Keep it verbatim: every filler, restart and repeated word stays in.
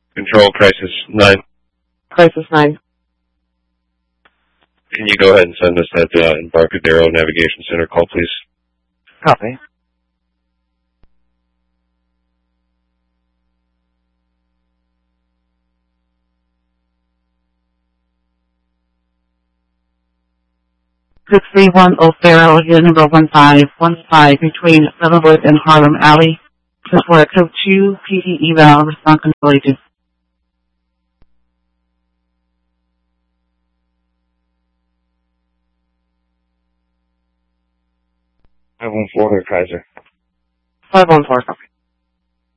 Control, Crisis nine. Crisis nine. Can you go ahead and send us that uh, Embarcadero Navigation Center call, please? Copy. six three one O'Farrell, unit number one five one five, between Leavenworth and Harlem Alley. This for a code two, P T eval, response control agent. five one four, Kaiser. five one four, copy.